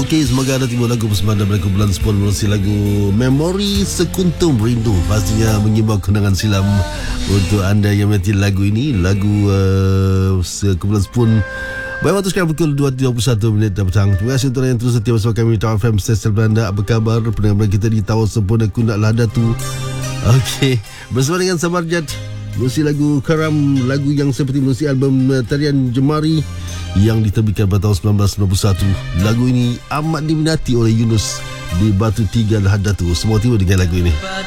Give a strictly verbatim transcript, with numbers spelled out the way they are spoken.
Okey, semoga ada timbul lagu persembahan lagu bulan sepuluh melalui lagu Memori Sekuntum Rindu. Pastinya mengimbau kenangan silam untuk anda yang menanti lagu ini, lagu uh, sekumpulan sepuluh. Baik, waktu sekarang pukul dua tiga puluh satu minit dah petang. Terima kasih untuk yang terus setia bersama kami di Tower F M Stesen Belanda. Apa khabar pendengar kita di Tower Sempurna Kundak Lahadatu? Okey, bersama dengan Samarjat, musik lagu Karam, lagu yang seperti musik album uh, Tarian Jemari yang diterbitkan pada tahun seribu sembilan ratus sembilan puluh satu. Lagu ini amat diminati oleh Yunus di Batu Tiga Lahadatu. Semua tiba dengan lagu ini.